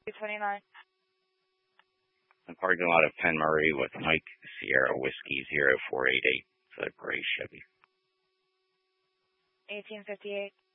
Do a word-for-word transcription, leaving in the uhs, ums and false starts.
twenty-nine. The parking lot of Penn Murray with Mike Sierra Whiskey zero four eight eight for the gray Chevy. eighteen fifty-eight.